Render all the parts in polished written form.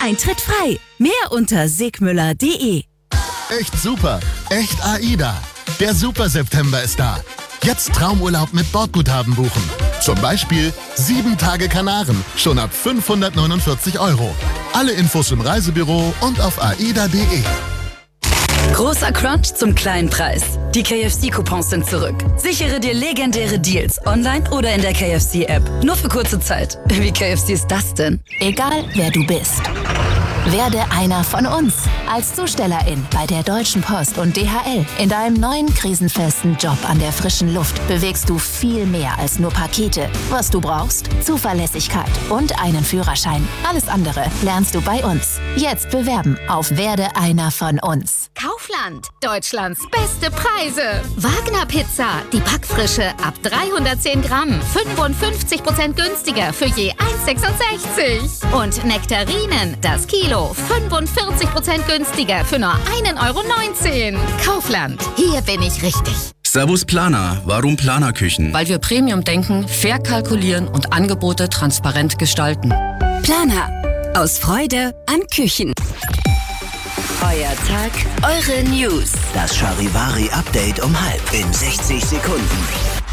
Eintritt frei. Mehr unter segmüller.de. Echt super, echt AIDA. Der Super September ist da. Jetzt Traumurlaub mit Bordguthaben buchen. Zum Beispiel 7 Tage Kanaren, schon ab 549 €. Alle Infos im Reisebüro und auf aida.de. Großer Crunch zum kleinen Preis. Die KFC-Coupons sind zurück. Sichere dir legendäre Deals online oder in der KFC-App. Nur für kurze Zeit. Wie KFC ist das denn? Egal, wer du bist. Werde einer von uns. Als Zustellerin bei der Deutschen Post und DHL. In deinem neuen krisenfesten Job an der frischen Luft bewegst du viel mehr als nur Pakete. Was du brauchst? Zuverlässigkeit und einen Führerschein. Alles andere lernst du bei uns. Jetzt bewerben auf Werde einer von uns. Kaufland, Deutschlands beste Preise. Wagner Pizza, die Backfrische ab 310 Gramm, 55% günstiger für je 1,66. Und Nektarinen, das Kilo, 45% günstiger für nur 1,19 €. Kaufland, hier bin ich richtig. Servus Planer. Warum Planerküchen? Weil wir Premium denken, fair kalkulieren und Angebote transparent gestalten. Planer. Aus Freude an Küchen. Euer Tag, eure News. Das Charivari-Update um 12 in 60 Sekunden.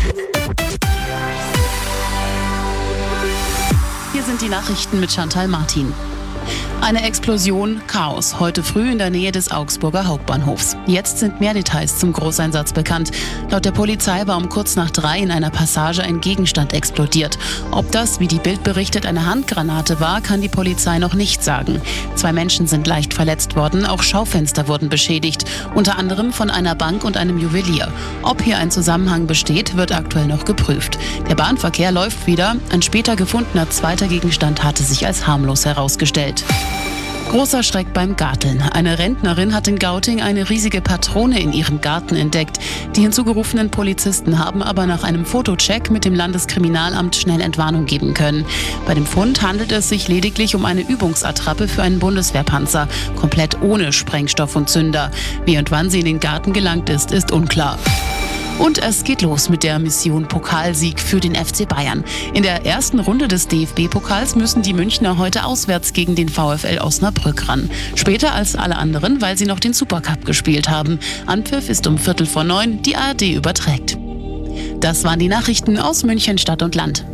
Hier sind die Nachrichten mit Chantal Martin. Eine Explosion, Chaos, heute früh in der Nähe des Augsburger Hauptbahnhofs. Jetzt sind mehr Details zum Großeinsatz bekannt. Laut der Polizei war um kurz nach 3 in einer Passage ein Gegenstand explodiert. Ob das, wie die Bild berichtet, eine Handgranate war, kann die Polizei noch nicht sagen. 2 Menschen sind leicht verletzt worden, auch Schaufenster wurden beschädigt, unter anderem von einer Bank und einem Juwelier. Ob hier ein Zusammenhang besteht, wird aktuell noch geprüft. Der Bahnverkehr läuft wieder. Ein später gefundener zweiter Gegenstand hatte sich als harmlos herausgestellt. Großer Schreck beim Garteln. Eine Rentnerin hat in Gauting eine riesige Patrone in ihrem Garten entdeckt. Die hinzugerufenen Polizisten haben aber nach einem Fotocheck mit dem Landeskriminalamt schnell Entwarnung geben können. Bei dem Fund handelt es sich lediglich um eine Übungsattrappe für einen Bundeswehrpanzer, komplett ohne Sprengstoff und Zünder. Wie und wann sie in den Garten gelangt ist, ist unklar. Und es geht los mit der Mission Pokalsieg für den FC Bayern. In der ersten Runde des DFB-Pokals müssen die Münchner heute auswärts gegen den VfL Osnabrück ran. Später als alle anderen, weil sie noch den Supercup gespielt haben. Anpfiff ist um 8:45, die ARD überträgt. Das waren die Nachrichten aus München, Stadt und Land.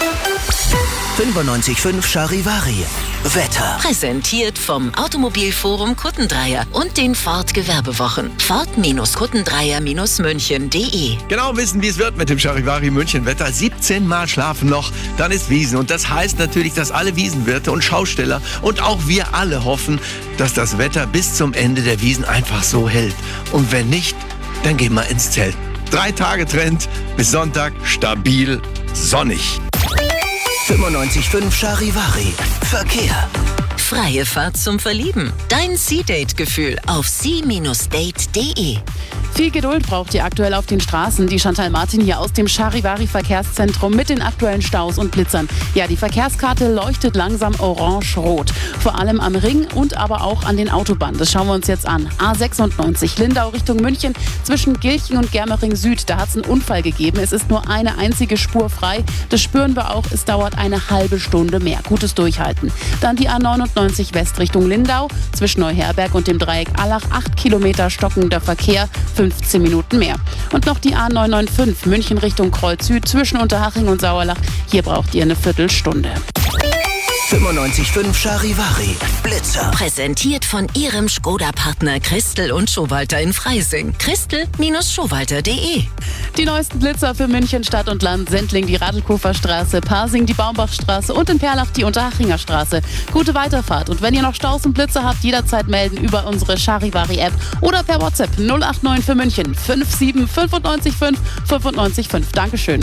95.5 Charivari. Wetter. Präsentiert vom Automobilforum Kuttendreier und den Ford-Gewerbewochen. Ford-Kuttendreier-München.de. Genau wissen, wie es wird mit dem Charivari München Wetter. 17 Mal schlafen noch, dann ist Wiesn. Und das heißt natürlich, dass alle Wiesenwirte und Schausteller und auch wir alle hoffen, dass das Wetter bis zum Ende der Wiesn einfach so hält. Und wenn nicht, dann gehen wir ins Zelt. 3 Tage Trend, bis Sonntag stabil sonnig. 95.5 Charivari. Verkehr. Freie Fahrt zum Verlieben. Dein Sea-Date-Gefühl auf sea-date.de. Viel Geduld braucht ihr aktuell auf den Straßen. Die Chantal Martin hier aus dem Charivari-Verkehrszentrum mit den aktuellen Staus und Blitzern. Ja, die Verkehrskarte leuchtet langsam orange-rot. Vor allem am Ring und aber auch an den Autobahnen. Das schauen wir uns jetzt an. A96 Lindau Richtung München zwischen Gilching und Germering Süd. Da hat es einen Unfall gegeben. Es ist nur eine einzige Spur frei. Das spüren wir auch. Es dauert eine halbe Stunde mehr. Gutes Durchhalten. Dann die A99 West Richtung Lindau zwischen Neuherberg und dem Dreieck Allach. 8 Kilometer stockender Verkehr. 15 Minuten mehr. Und noch die A995 München Richtung Kreuz Süd zwischen Unterhaching und Sauerlach. Hier braucht ihr eine Viertelstunde. 95.5 Charivari. Blitzer. Präsentiert von ihrem Skoda-Partner Christel und Schowalter in Freising. Christel-Schowalter.de. Die neuesten Blitzer für München, Stadt und Land. Sendling die Radlkoferstraße, Pasing die Baumbachstraße und in Perlach die Unterhachinger Straße. Gute Weiterfahrt. Und wenn ihr noch Staus und Blitzer habt, jederzeit melden über unsere Charivari-App oder per WhatsApp 089 für München 57 95 5 95 5. Dankeschön.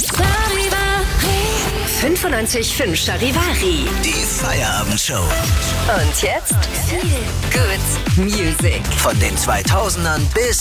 95.5 Charivari. Die Feierabendshow. Und jetzt viel Good Music. Von den 2000ern bis